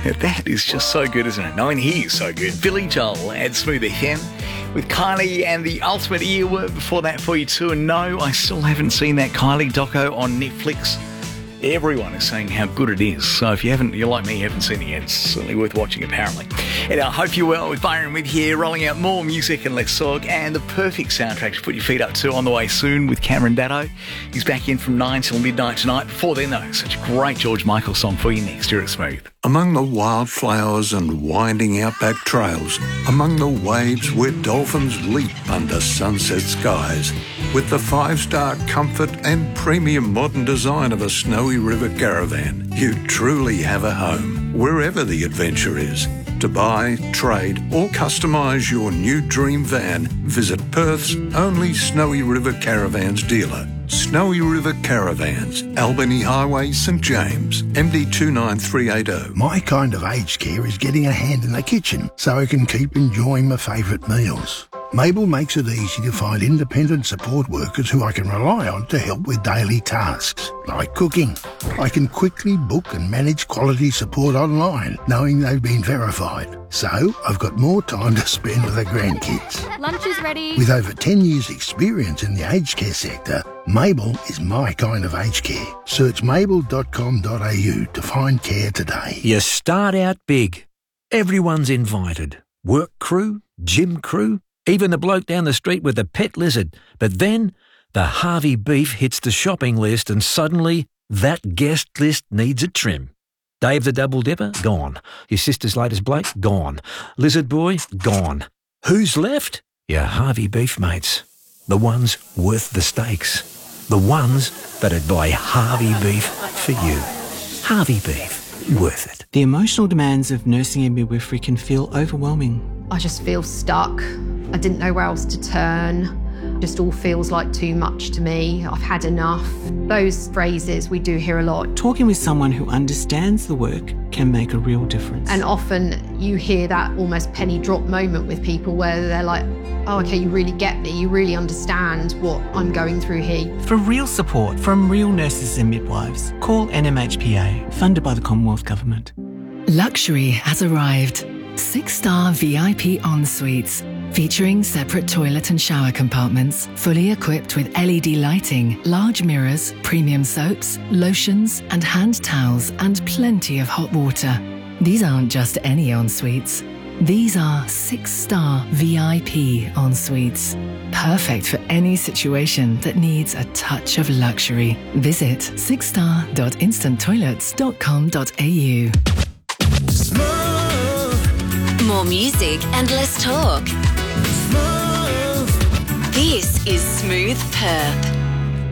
That is just so good, isn't it? I mean, he is so good. Billy Joel at Smooth FM with Kylie and the Ultimate Earworm before that for you too. And no, I still haven't seen that Kylie doco on Netflix. Everyone is saying how good it is. So if you haven't, you're like me, you haven't seen it yet, it's certainly worth watching apparently. And I hope you're well with Byron with here, rolling out more music and let's talk, and the perfect soundtrack to put your feet up to on the way soon with Cameron Datto. He's back in from 9 till midnight tonight. Before then though, such a great George Michael song for you next here at Smooth. Among the wildflowers and winding outback trails, among the waves where dolphins leap under sunset skies, with the 5-star comfort and premium modern design of a Snowy River caravan, you truly have a home, wherever the adventure is. To buy, trade or customise your new dream van, visit Perth's only Snowy River Caravans dealer. Snowy River Caravans, Albany Highway, St James, MD 29380. My kind of aged care is getting a hand in the kitchen so I can keep enjoying my favourite meals. Mabel makes it easy to find independent support workers who I can rely on to help with daily tasks, like cooking. I can quickly book and manage quality support online, knowing they've been verified. So I've got more time to spend with the grandkids. Lunch is ready. With over 10 years' experience in the aged care sector, Mabel is my kind of aged care. Search mabel.com.au to find care today. You start out big. Everyone's invited. Work crew, gym crew, even the bloke down the street with the pet lizard. But then the Harvey beef hits the shopping list and suddenly that guest list needs a trim. Dave the Double Dipper? Gone. Your sister's latest bloke? Gone. Lizard Boy? Gone. Who's left? Your Harvey beef mates. The ones worth the stakes. The ones that'd buy Harvey beef for you. Harvey beef. Worth it. The emotional demands of nursing and midwifery can feel overwhelming. I just feel stuck. I didn't know where else to turn. Just all feels like too much to me. I've had enough. Those phrases we do hear a lot. Talking with someone who understands the work can make a real difference. And often you hear that almost penny drop moment with people where they're like, oh, okay, you really get me. You really understand what I'm going through here. For real support from real nurses and midwives, call NMHPA, funded by the Commonwealth Government. Luxury has arrived. 6-star VIP en-suites, featuring separate toilet and shower compartments, fully equipped with LED lighting, large mirrors, premium soaps, lotions and hand towels, and plenty of hot water. These aren't just any en-suites. These are 6-star VIP en-suites. Perfect for any situation that needs a touch of luxury. Visit 6star.instanttoilets.com.au. More music and less talk. This is Smooth Perth.